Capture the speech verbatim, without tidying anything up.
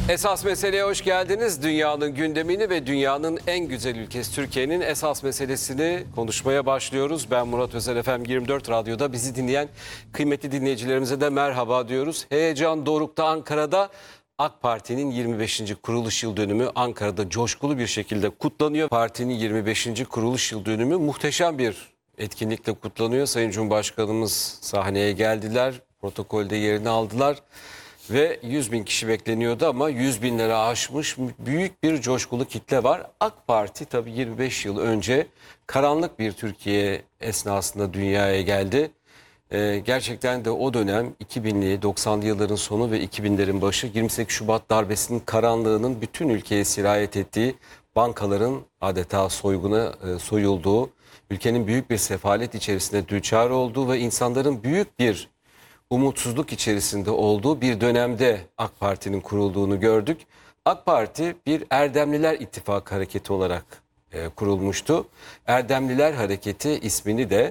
Esas meseleye hoş geldiniz. Dünyanın gündemini ve dünyanın en güzel ülkesi Türkiye'nin esas meselesini konuşmaya başlıyoruz. Ben Murat Özel, F M yirmi dört Radyo'da bizi dinleyen kıymetli dinleyicilerimize de merhaba diyoruz. Heyecan dorukta Ankara'da. AK Parti'nin yirmi beşinci kuruluş yıl dönümü Ankara'da coşkulu bir şekilde kutlanıyor. Partinin yirmi beşinci kuruluş yıl dönümü muhteşem bir etkinlikle kutlanıyor. Sayın Cumhurbaşkanımız sahneye geldiler, protokolde yerini aldılar. Ve yüz bin kişi bekleniyordu ama yüz binleri aşmış büyük bir coşkulu kitle var. AK Parti tabii yirmi beş yıl önce karanlık bir Türkiye esnasında dünyaya geldi. Ee, gerçekten de o dönem iki binli doksanlı yılların sonu ve iki binlerin başı yirmi sekiz Şubat darbesinin karanlığının bütün ülkeye sirayet ettiği, bankaların adeta soyguna e, soyulduğu, ülkenin büyük bir sefalet içerisinde düçar olduğu ve insanların büyük bir umutsuzluk içerisinde olduğu bir dönemde AK Parti'nin kurulduğunu gördük. AK Parti bir Erdemliler İttifakı hareketi olarak e, kurulmuştu. Erdemliler Hareketi ismini de